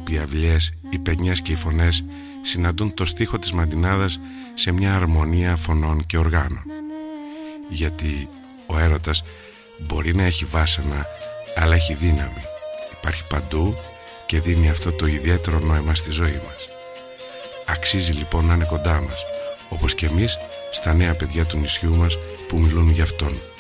πιαυλιές, οι παινιές και οι φωνές συναντούν το στίχο της μαντινάδας σε μια αρμονία φωνών και οργάνων. Γιατί ο έρωτας μπορεί να έχει βάσανα, αλλά έχει δύναμη. Υπάρχει παντού και δίνει αυτό το ιδιαίτερο νόημα στη ζωή μας. Αξίζει λοιπόν να είναι κοντά μας, όπως και εμείς στα νέα παιδιά του νησιού μας που μιλούν για αυτόν.